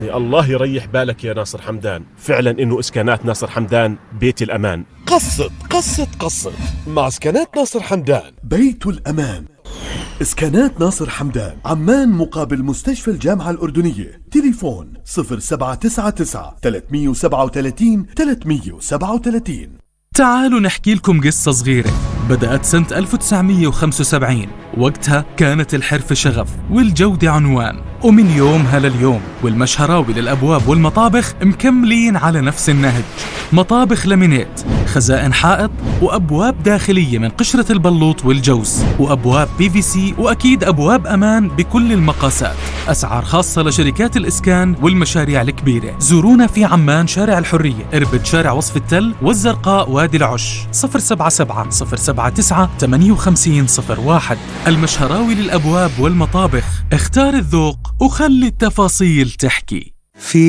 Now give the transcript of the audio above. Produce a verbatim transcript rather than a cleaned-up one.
الله يريح بالك يا ناصر حمدان، فعلا إنه إسكانات ناصر حمدان بيت الأمان. قصد قصد قصد مع إسكانات ناصر حمدان بيت الأمان. إسكانات ناصر حمدان، عمان مقابل مستشفى الجامعة الأردنية. تليفون صفر سبعة تسعة تسعة ثلاثمية وسبعة وثلاثين ثلاثمية وسبعة وثلاثين. تعالوا نحكي لكم قصة صغيرة بدأت سنة ألف وتسعمية وخمسة وسبعين. وقتها كانت الحرفة شغف والجودة عنوان، ومن يومها لليوم والمشهراوي للأبواب والمطابخ مكملين على نفس النهج. مطابخ لامينيت، خزائن حائط، وأبواب داخلية من قشرة البلوط والجوز، وأبواب بي في سي، وأكيد أبواب أمان بكل المقاسات. أسعار خاصة لشركات الإسكان والمشاريع الكبيرة. زورونا في عمان شارع الحرية، إربد شارع وصف التل، والزرقاء وادي العش. صفر سبعة سبعة صفر سبعة تسعة ثمانية خمسين صفر واحد. المشهراوي للأبواب والمطابخ، اختار الذوق وخلي التفاصيل تحكي. في